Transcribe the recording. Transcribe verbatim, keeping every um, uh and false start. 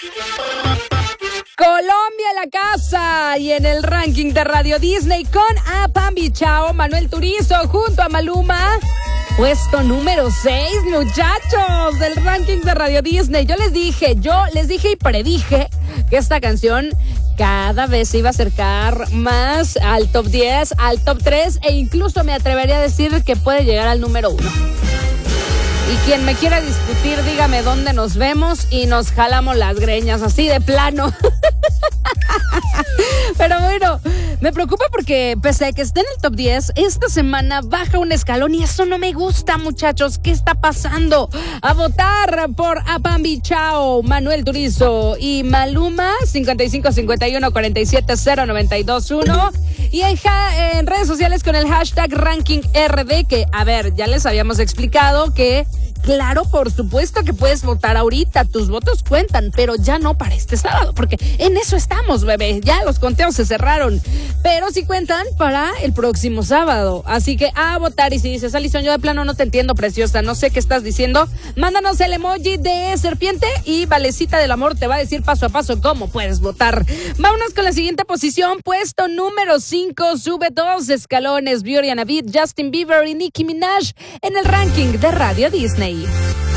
Colombia en la casa y en el ranking de Radio Disney con Apambi Chao, Manuel Turizo junto a Maluma. Puesto número seis, muchachos, del ranking de Radio Disney. Yo les dije, yo les dije y predije que esta canción cada vez se iba a acercar más al top diez, al top tres e incluso me atrevería a decir que puede llegar al número uno. Y quien me quiera discutir, dígame dónde nos vemos y nos jalamos las greñas, así de plano. Pero bueno, me preocupa porque pese a que esté en el top diez, esta semana baja un escalón y eso no me gusta, muchachos. ¿Qué está pasando? A votar por Apambi Chao, Manuel Turizo y Maluma, cincuenta y cinco cincuenta y uno cuarenta y siete cero noventa y dos uno. Y en, ja, en redes sociales con el hashtag Ranking R D, que, a ver, ya les habíamos explicado que, claro, por supuesto que puedes votar ahorita, tus votos cuentan, pero ya no para este sábado, porque en eso estamos, bebé, ya los conteos se cerraron, pero sí cuentan para el próximo sábado, así que a votar. Y si dices, Alison, yo de plano no te entiendo, preciosa, no sé qué estás diciendo, mándanos el emoji de serpiente y Valecita del Amor te va a decir paso a paso cómo puedes votar. Vámonos con la siguiente posición, puesto número cinco, sube dos escalones, Beauty and a Beat, Justin Bieber y Nicki Minaj en el ranking de Radio Disney.